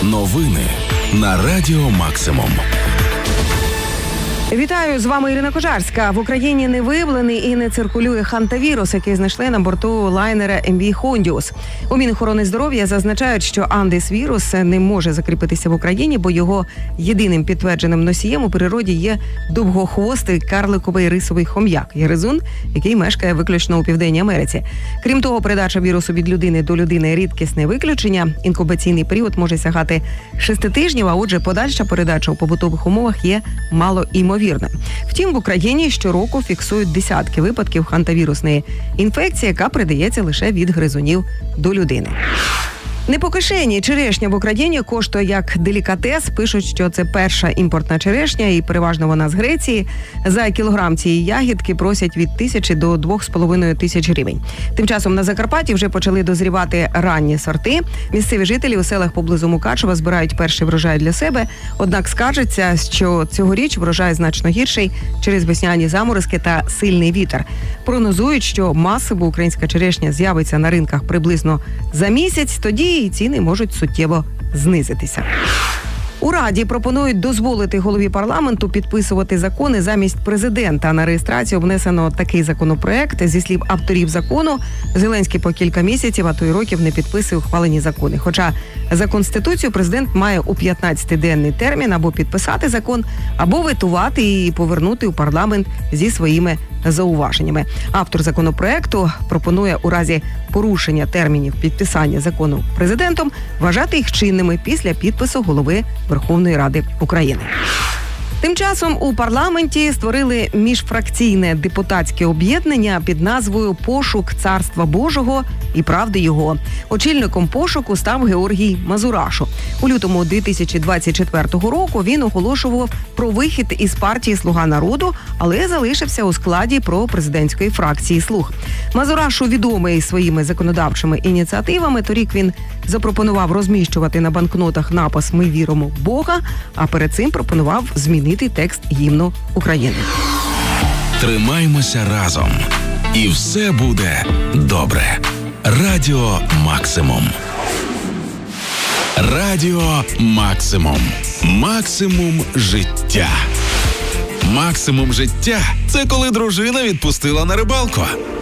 Новини на Радіо Максимум. Вітаю, з вами Ірина Кожарська. В Україні не виявлений і не циркулює хантавірус, який знайшли на борту лайнера MV Hondius. У Мінохорони здоров'я зазначають, що андес-вірус не може закріпитися в Україні, бо його єдиним підтвердженим носієм у природі є довгохвостий карликовий рисовий хом'як – гризун, який мешкає виключно у Південній Америці. Крім того, передача вірусу від людини до людини – рідкісне виключення. Інкубаційний період може сягати 6 тижнів, а отже, подальша передача у побутових умовах є малоймовірною. Втім, в Україні щороку фіксують десятки випадків хантавірусної інфекції, яка передається лише від гризунів до людини. Не по кишені. Черешня в Україні коштує як делікатес. Пишуть, що це перша імпортна черешня і переважно вона з Греції. За кілограм цієї ягідки просять від 1000 до 2500 гривень. Тим часом на Закарпатті вже почали дозрівати ранні сорти. Місцеві жителі у селах поблизу Мукачева збирають перший врожай для себе. Однак скаржаться, що цьогоріч врожай значно гірший через весняні заморозки та сильний вітер. Прогнозують, що масово українська черешня з'явиться на ринках приблизно за місяць, тоді і ціни можуть суттєво знизитися. У Раді пропонують дозволити голові парламенту підписувати закони замість президента. На реєстрацію внесено такий законопроект. Зі слів авторів закону, Зеленський по кілька місяців, а то й років не підписує ухвалені закони. Хоча за Конституцією президент має у 15-денний термін або підписати закон, або ветувати і повернути у парламент зі своїми зауваженнями. Автор законопроекту пропонує у разі порушення термінів підписання закону президентом вважати їх чинними після підпису голови Верховної Ради України. Тим часом у парламенті створили міжфракційне депутатське об'єднання під назвою «Пошук Царства Божого і правди Його». Очільником пошуку став Георгій Мазурашу. У лютому 2024 року він оголошував про вихід із партії «Слуга народу», але залишився у складі пропрезидентської фракції «Слуг». Мазурашу відомий своїми законодавчими ініціативами. Торік він запропонував розміщувати на банкнотах напис «Ми віримо в Бога», а перед цим пропонував змінити текст гімну України. Тримаймося разом. І все буде добре. Радіо Максимум. Радіо Максимум. Максимум життя. Максимум життя – це коли дружина відпустила на рибалку.